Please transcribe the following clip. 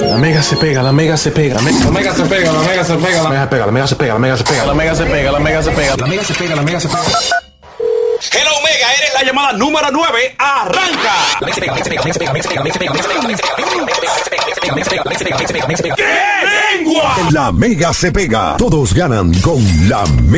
La mega se pega, la mega se pega, la mega se pega, la mega se pega, la mega se pega, la mega se pega, la mega se pega, la mega se pega, la mega se pega, la mega se pega, la mega se pega. Hello Mega, eres la llamada número 9. ¡Arranca! ¡Qué lengua! La mega se pega. Todos ganan con la mega.